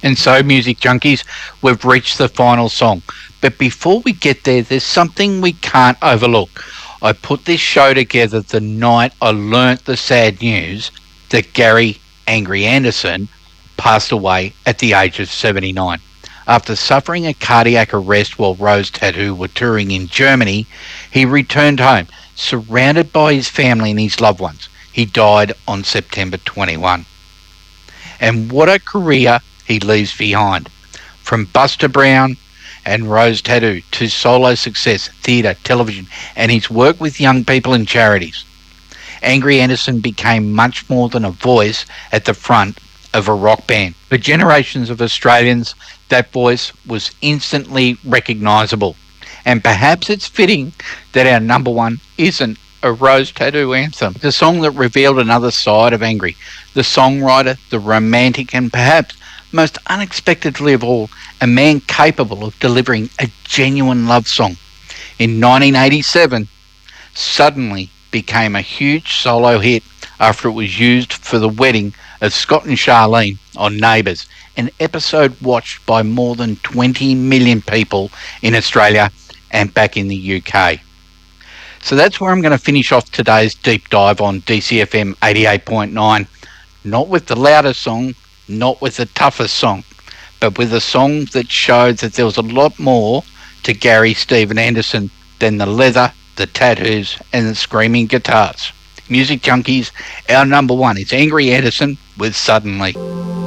And so, music junkies, we've reached the final song. But before we get there, there's something we can't overlook. I put this show together the night I learnt the sad news that Gary Angry Anderson passed away at the age of 79. After suffering a cardiac arrest while Rose Tattoo were touring in Germany, he returned home, surrounded by his family and his loved ones. He died on September 21. And what a career he leaves behind. From Buster Brown and Rose Tattoo to solo success, theatre, television, and his work with young people and charities, Angry Anderson became much more than a voice at the front of a rock band. For generations of Australians, that voice was instantly recognisable. And perhaps it's fitting that our number one isn't a Rose Tattoo anthem. The song that revealed another side of Angry, the songwriter, the romantic, and perhaps most unexpectedly of all, a man capable of delivering a genuine love song. In 1987, Suddenly became a huge solo hit after it was used for the wedding of Scott and Charlene on Neighbours, an episode watched by more than 20 million people in Australia and back in the UK. So that's where I'm going to finish off today's deep dive on DCFM 88.9, not with the loudest song, not with the toughest song, but with a song that showed that there was a lot more to Gary Stephen Anderson than the leather, the tattoos, and the screaming guitars. Music junkies, our number one is Angry Anderson with Suddenly.